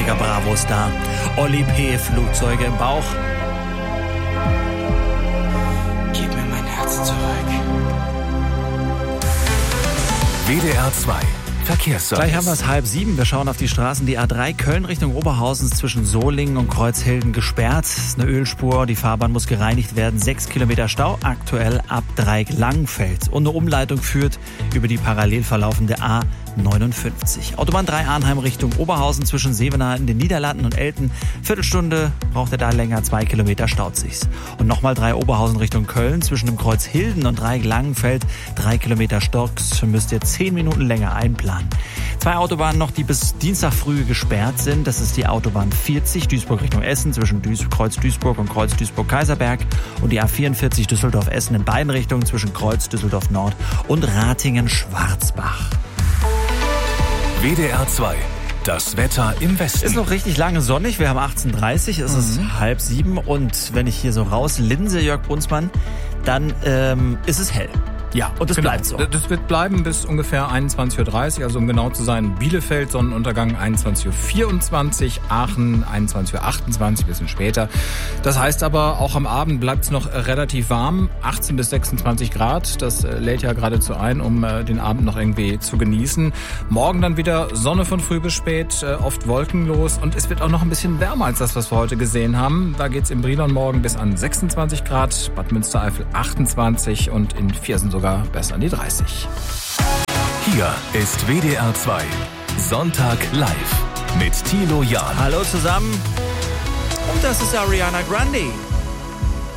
ehemaliger Bravo-Star. Olli P. Flugzeuge im Bauch. Gib mir mein Herz zurück. WDR 2 Verkehrsservice. Gleich haben wir es 6:30. Wir schauen auf die Straßen. Die A3 Köln Richtung Oberhausen zwischen Solingen und Kreuzhilden gesperrt. Das ist eine Ölspur. Die Fahrbahn muss gereinigt werden. 6 Kilometer Stau. Aktuell ab Dreieck-Langenfeld. Und eine Umleitung führt über die parallel verlaufende A59. Autobahn 3 Arnheim Richtung Oberhausen zwischen Sevenaer in den Niederlanden und Elten. Viertelstunde braucht er da länger. 2 Kilometer staut sich's. Und nochmal 3 Oberhausen Richtung Köln zwischen dem Kreuz Hilden und Dreieck-Langenfeld. 3 Kilometer Stocks. Müsst ihr 10 Minuten länger einplanen. 2 Autobahnen noch, die bis Dienstag früh gesperrt sind. Das ist die Autobahn 40 Duisburg Richtung Essen zwischen Kreuz Duisburg und Kreuz Duisburg-Kaiserberg und die A44 Düsseldorf-Essen in beiden Richtungen zwischen Kreuz Düsseldorf-Nord und Ratingen-Schwarzbach. WDR 2. Das Wetter im Westen. Ist noch richtig lange sonnig. Wir haben 18:30, es ist 6:30 und wenn ich hier so rauslinse, Jörg Brunsmann, dann ist es hell. Ja, und das bleibt so. Das wird bleiben bis ungefähr 21:30 Uhr, also um genau zu sein, Bielefeld Sonnenuntergang 21:24 Uhr, Aachen 21:28 Uhr, bisschen später. Das heißt aber, auch am Abend bleibt es noch relativ warm, 18 bis 26 Grad. Das lädt ja geradezu ein, um den Abend noch irgendwie zu genießen. Morgen dann wieder Sonne von früh bis spät, oft wolkenlos und es wird auch noch ein bisschen wärmer als das, was wir heute gesehen haben. Da geht's im Brilon morgen bis an 26 Grad, Bad Münstereifel 28 und in Viersen sogar bis an die 30. Hier ist WDR 2 Sonntag live mit Thilo Jahn. Hallo zusammen und das ist Ariana Grande.